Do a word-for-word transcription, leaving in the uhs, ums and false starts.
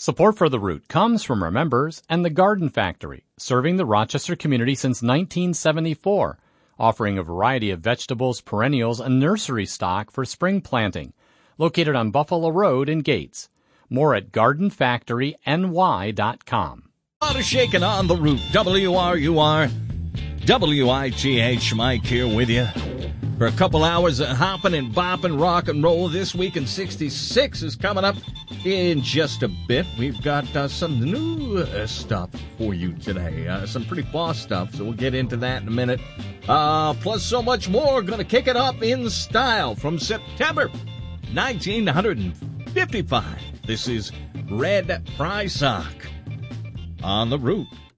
Support for The Root comes from our members and the Garden Factory, serving the Rochester community since nineteen seventy-four, offering a variety of vegetables, perennials, and nursery stock for spring planting. Located on Buffalo Road in Gates. More at garden factory n y dot com. A lot of shaking on The Root. W R U R, W I T H, Mike here with you. For a couple hours of hopping and bopping rock and roll. This week in sixty-six is coming up in just a bit. We've got uh, some new uh, stuff for you today. Uh, some pretty boss stuff, so we'll get into that in a minute. Uh, plus so much more. Going to kick it up in style from September nineteen fifty-five. This is Red Prysock on The Root.